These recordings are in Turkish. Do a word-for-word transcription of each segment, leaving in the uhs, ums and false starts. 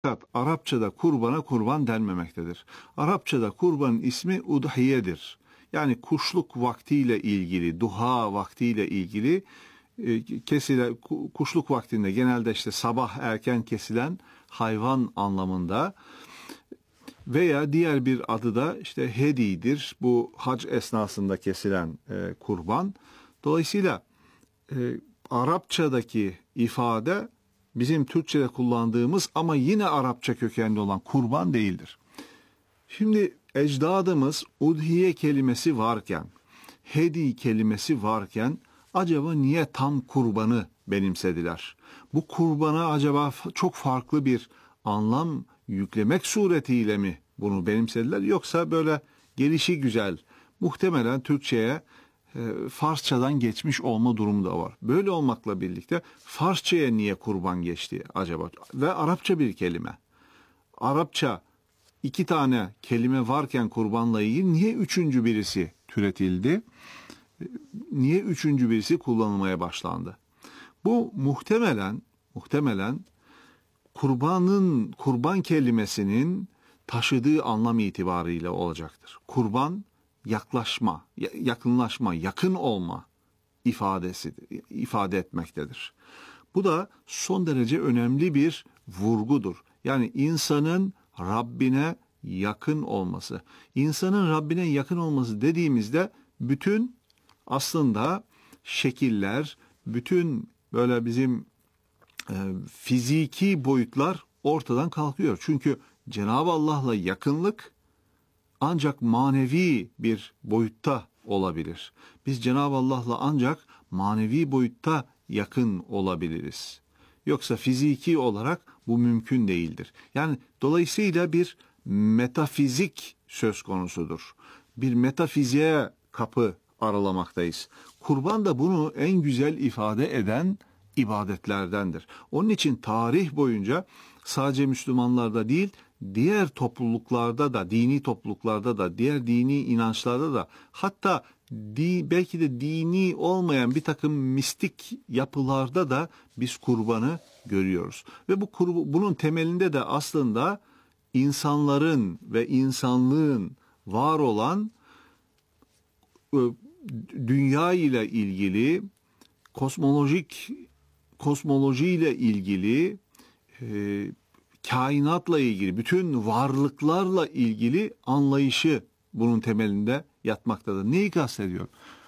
Fakat Arapçada kurbana kurban denmemektedir. Arapçada kurbanın ismi udhiyedir. Yani kuşluk vaktiyle ilgili, duha vaktiyle ilgili e, kesilen, kuşluk vaktinde genelde işte sabah erken kesilen hayvan anlamında veya diğer bir adı da işte hedidir. Bu hac esnasında kesilen e, kurban. Dolayısıyla e, Arapçadaki ifade bizim Türkçe'de kullandığımız ama yine Arapça kökenli olan kurban değildir. Şimdi ecdadımız udhiye kelimesi varken, hedi kelimesi varken acaba niye tam kurbanı benimsediler? Bu kurbana acaba çok farklı bir anlam yüklemek suretiyle mi bunu benimsediler? Yoksa böyle gelişi güzel, muhtemelen Türkçe'ye e, Farsçadan geçmiş olma durumu da var. Böyle olmakla birlikte Farsça'ya niye kurban geçti acaba? Ve Arapça bir kelime. Arapça iki tane kelime varken kurbanla ilgili niye üçüncü birisi türetildi? Niye üçüncü birisi kullanılmaya başlandı? Bu muhtemelen muhtemelen kurbanın kurban kelimesinin taşıdığı anlam itibarıyla olacaktır. Kurban yaklaşma, yakınlaşma, yakın olma ifadesi ifade etmektedir. Bu da son derece önemli bir vurgudur. Yani insanın Rabbine yakın olması. İnsanın Rabbine yakın olması dediğimizde bütün aslında şekiller, bütün böyle bizim e, fiziki boyutlar ortadan kalkıyor. Çünkü Cenab-ı Allah'la yakınlık ancak manevi bir boyutta olabilir. Biz Cenab-ı Allah'la ancak manevi boyutta yakın olabiliriz. Yoksa fiziki olarak bu mümkün değildir. Yani dolayısıyla bir metafizik söz konusudur. Bir metafiziğe kapı aralamaktayız. Kurban da bunu en güzel ifade eden ibadetlerdendir. Onun için tarih boyunca sadece Müslümanlarda değil, diğer topluluklarda da, dini topluluklarda da, diğer dini inançlarda da, hatta di, belki de dini olmayan bir takım mistik yapılarda da biz kurbanı görüyoruz. Ve bu kurb- bunun temelinde de aslında insanların ve insanlığın var olan dünya ile ilgili, kosmolojik kosmolojiyle ilgili, e, kainatla ilgili, bütün varlıklarla ilgili anlayışı bunun temelinde yatmaktadır. Neyi kastediyor?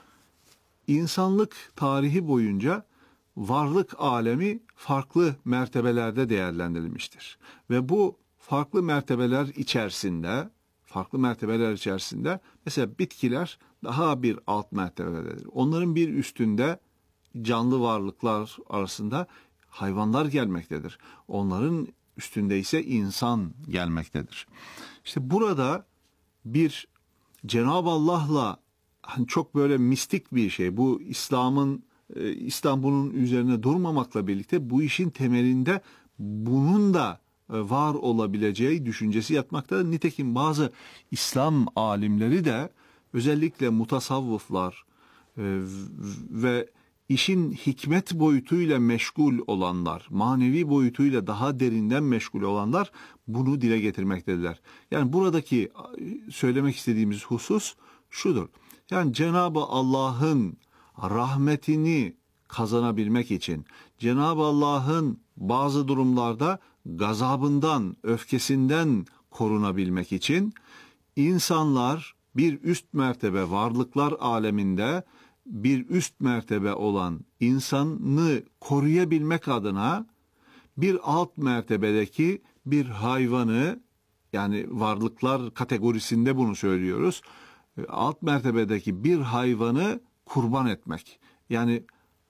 İnsanlık tarihi boyunca varlık alemi farklı mertebelerde değerlendirilmiştir. Ve bu farklı mertebeler içerisinde, farklı mertebeler içerisinde mesela bitkiler daha bir alt mertebededir. Onların bir üstünde canlı varlıklar arasında hayvanlar gelmektedir. Onların üstünde ise insan gelmektedir. İşte burada bir Cenab-ı Allah'la hani çok böyle mistik bir şey. Bu İslam'ın e, İslam bunun üzerine durmamakla birlikte bu işin temelinde bunun da e, var olabileceği düşüncesi yatmaktadır. Nitekim bazı İslam alimleri de özellikle mutasavvıflar e, ve işin hikmet boyutuyla meşgul olanlar, manevi boyutuyla daha derinden meşgul olanlar bunu dile getirmektedirler. Yani buradaki söylemek istediğimiz husus şudur. Yani Cenab-ı Allah'ın rahmetini kazanabilmek için, Cenab-ı Allah'ın bazı durumlarda gazabından, öfkesinden korunabilmek için insanlar bir üst mertebe varlıklar aleminde bir üst mertebe olan insanı koruyabilmek adına bir alt mertebedeki bir hayvanı, yani varlıklar kategorisinde bunu söylüyoruz, alt mertebedeki bir hayvanı kurban etmek. Yani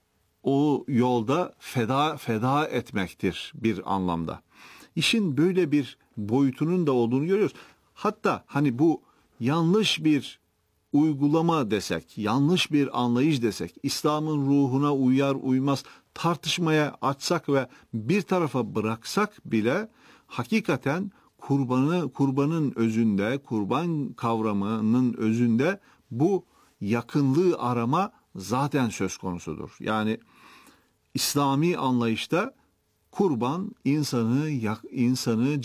o yolda feda feda etmektir bir anlamda. İşin böyle bir boyutunun da olduğunu görüyoruz. Hatta hani bu yanlış bir uygulama desek, yanlış bir anlayış desek, İslam'ın ruhuna uyar uymaz tartışmaya açsak ve bir tarafa bıraksak bile hakikaten kurbanı kurbanın özünde, kurban kavramının özünde bu yakınlığı arama zaten söz konusudur. Yani İslami anlayışta Kurban insanı yak- insanı